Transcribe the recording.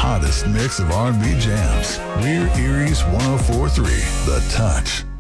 hottest mix of R&B jams. We're Erie's 104.3, The Touch.